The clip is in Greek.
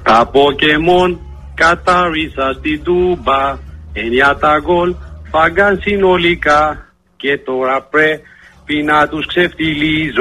Τα Ποκεμόν κατάρισα στην Τούμπα, 9 τα γκολ φάγκαν συνολικά και τώρα πρέπει να τους ξεφτιλίζω.